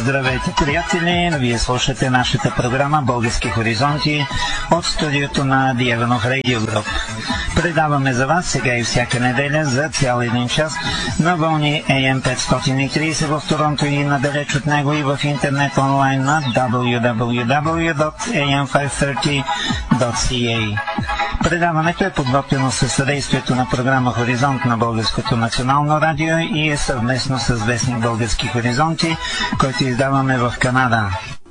Здравейте, приятели! Вие слушате нашата програма Български хоризонти от студиото на Диеванов Radio Group. Предаваме за вас сега и всяка неделя за цял един час на вълни AM 530 в Торонто и надалеч от него и в интернет онлайн на www.am530.ca. Предаването е подготвено със съдействието на програма Хоризонт на Българското национално радио и е съвместно с вестник Български хоризонти, който издаваме в Канада.